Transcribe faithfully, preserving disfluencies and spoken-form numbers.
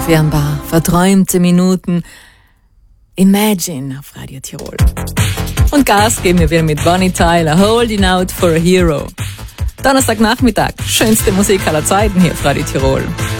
Unentfernbar, verträumte Minuten. Imagine auf Radio Tirol. Und Gas geben wir wieder mit Bonnie Tyler, Holding Out for a Hero. Donnerstagnachmittag, schönste Musik aller Zeiten hier auf Radio Tirol.